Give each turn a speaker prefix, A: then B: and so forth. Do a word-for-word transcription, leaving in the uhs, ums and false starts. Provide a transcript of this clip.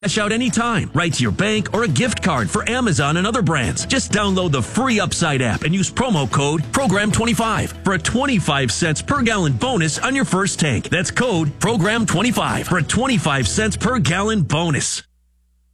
A: Cash out anytime, right to your bank or a gift card for Amazon and other brands. Just download the free Upside app and use promo code program twenty-five for a twenty-five cents per gallon bonus on your first tank. That's code program twenty-five for a twenty-five cents per gallon bonus.